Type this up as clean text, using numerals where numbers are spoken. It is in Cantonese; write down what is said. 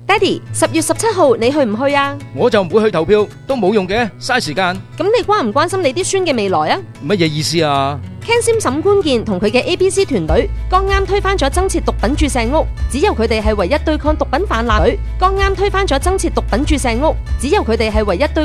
Daddy， 10月17號你去唔去啊？ 我就唔會去投票，都冇用嘅，嘥時間。 咁你關唔關心你啲孫嘅未來啊？ 乜嘢意思啊 ？Ken Sim 沈官健同佢嘅 ABC 團隊剛啱推翻咗增設毒品注射屋，只有佢哋係唯一對抗毒品泛濫隊。剛啱推翻咗增設毒品注射屋，只有佢哋係唯一對